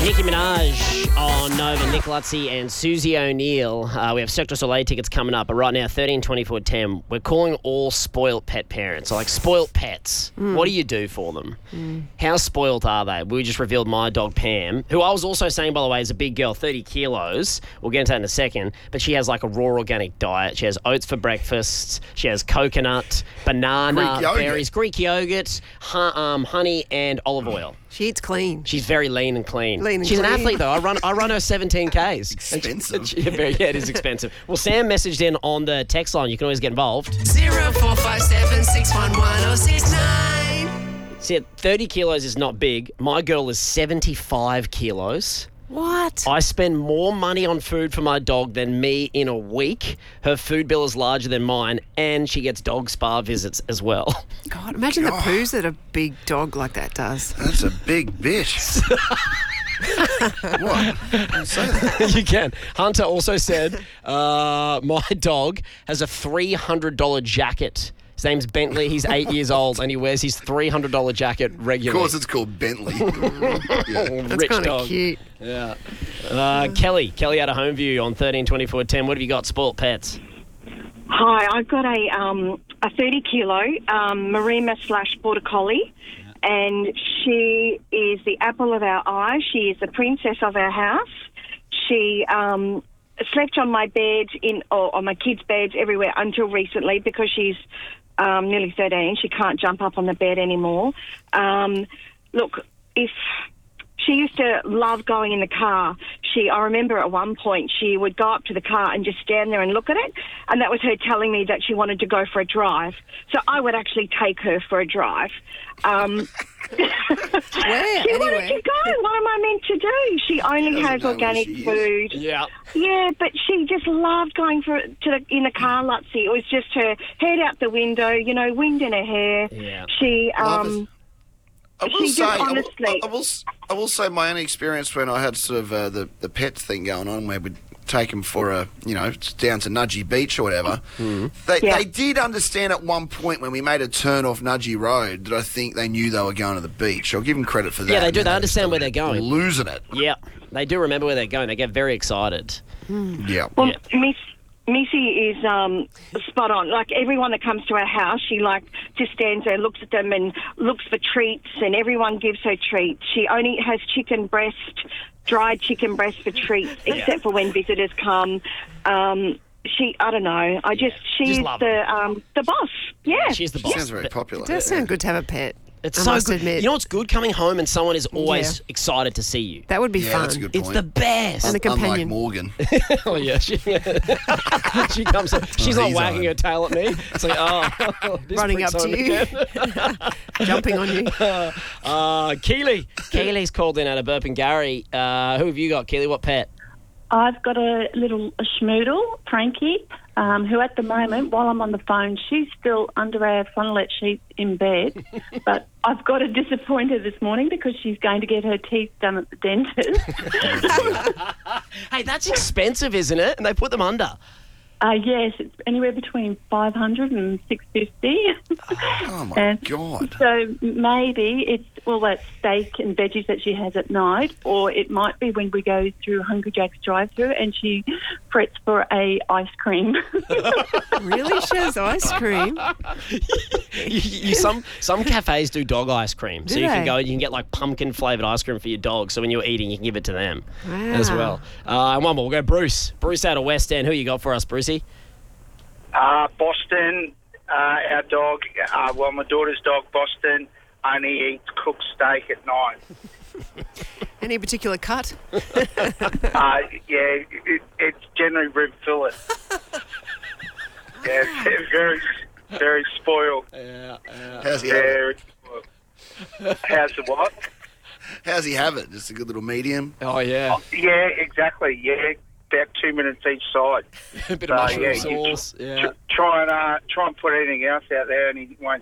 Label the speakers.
Speaker 1: Nicki Minaj on Nova, Nick Lutzy and Susie O'Neill. We have Cirque du Soleil tickets coming up, but right now, 13, 24, 10, we're calling all spoilt pet parents. So like spoilt pets, what do you do for them? How spoilt are they? We just revealed my dog Pam, who I was also saying, by the way, is a big girl, 30 kilos. We'll get into that in a second. But she has like a raw organic diet. She has oats for breakfast. She has coconut, banana, berries, Greek yogurt, honey and olive oil.
Speaker 2: She eats clean.
Speaker 1: She's very lean and clean. She's
Speaker 2: clean.
Speaker 1: an athlete, though. I run her 17Ks.
Speaker 3: Expensive.
Speaker 1: Yeah, it is expensive. Well, Sam messaged in on the text line. You can always get involved.
Speaker 2: 0457 611 069.
Speaker 1: See, 30 kilos is not big. My girl is 75 kilos.
Speaker 2: What?
Speaker 1: I spend more money on food for my dog than me in a week. Her food bill is larger than mine, and she gets dog spa visits as well.
Speaker 2: God, imagine the poos that a big dog like that does.
Speaker 3: That's a big bitch. What? Don't say that.
Speaker 1: You can. Hunter also said, my dog has a $300 jacket. His name's Bentley. He's 8 years old, and he wears his $300 jacket regularly.
Speaker 3: Of course it's called Bentley.
Speaker 2: That's
Speaker 1: Rich
Speaker 2: kind
Speaker 1: dog.
Speaker 2: of cute.
Speaker 1: Yeah. Kelly out of Homeview on 13, 24, 10. What have you got? Spoilt pets.
Speaker 4: Hi, I've got a 30 kilo Marima / Border Collie, and she is the apple of our eye. She is the princess of our house. She slept on my bed or on my kids' beds everywhere until recently because she's nearly 13. She can't jump up on the bed anymore. Look, if she used to love going in the car. I remember at one point she would go up to the car and just stand there and look at it, and that was her telling me that she wanted to go for a drive. So I would actually take her for a drive.
Speaker 2: Where?
Speaker 4: She wanted to go. What am I meant to do? She only has organic food.
Speaker 1: Yeah.
Speaker 4: Yeah, but she just loved going in the car, Lutzy. It was just her head out the window, wind in her hair.
Speaker 1: Yeah.
Speaker 4: She
Speaker 3: I will
Speaker 4: she
Speaker 3: say,
Speaker 4: just honestly.
Speaker 3: I will say my only experience when I had sort of the pet thing going on, where we'd take them for down to Nudgee Beach or whatever. They did understand at one point when we made a turn off Nudgee Road that I think they knew they were going to the beach. I'll give them credit for that.
Speaker 1: Yeah, they do. They understand where they're going.
Speaker 3: Losing it.
Speaker 1: Yeah, they do remember where they're going. They get very excited.
Speaker 3: Yeah.
Speaker 4: Well, Missy is spot on. Like everyone that comes to our house, she just stands there, looks at them, and looks for treats. And everyone gives her treats. She only has dried chicken breast for treats, except for when visitors come. I don't know. She's the boss. Yeah,
Speaker 1: she's the boss.
Speaker 3: Sounds very popular.
Speaker 2: It does sound good to have a pet.
Speaker 1: It's
Speaker 2: I
Speaker 1: so
Speaker 2: must
Speaker 1: good.
Speaker 2: admit.
Speaker 1: You know what's good? Coming home and someone is always excited to see you.
Speaker 2: That would be fun.
Speaker 3: That's a good point.
Speaker 1: It's the best.
Speaker 2: And a companion.
Speaker 3: Unlike Morgan.
Speaker 1: Oh yeah, she comes. She's not
Speaker 3: he's
Speaker 1: wagging
Speaker 3: on.
Speaker 1: her tail at me. It's like, this
Speaker 2: Running
Speaker 1: prick's
Speaker 2: up to
Speaker 1: on
Speaker 2: you.
Speaker 1: again.
Speaker 2: Jumping on you.
Speaker 1: Keely's called in out of Burpengary. Who have you got, Keely? What pet?
Speaker 5: I've got a schmoodle, Frankie, who at the moment, while I'm on the phone, she's still under our funnelette sheet in bed. But I've got to disappoint her this morning because she's going to get her teeth done at the dentist.
Speaker 1: Hey, that's expensive, isn't it? And they put them under.
Speaker 5: Yes, it's anywhere between $500 and $650.
Speaker 3: Oh, my God.
Speaker 5: So maybe it's that steak and veggies that she has at night, or it might be when we go through Hungry Jack's drive-through and she frets for a ice cream.
Speaker 2: Really? She has ice cream?
Speaker 1: Some cafes do dog ice cream. So
Speaker 2: Do
Speaker 1: you can
Speaker 2: they?
Speaker 1: go, you can get like pumpkin-flavoured ice cream for your dog. So when you're eating, you can give it to them
Speaker 2: Wow.
Speaker 1: as well. And one more, we'll go Bruce. Bruce out of West End. Who you got for us, Brucey?
Speaker 6: Boston, our dog, my daughter's dog, Boston, only eats cooked steak at night.
Speaker 2: Any particular cut?
Speaker 6: It's generally rib fillet. Yeah, it's very, very spoiled.
Speaker 3: How's he have it?
Speaker 6: Very spoiled. How's the what?
Speaker 3: How's he have it? Just a good little medium?
Speaker 1: Oh, yeah.
Speaker 6: Yeah, exactly. Yeah, about 2 minutes each side.
Speaker 1: A bit of mushroom sauce. Yeah.
Speaker 6: Try and put anything else out there, and he won't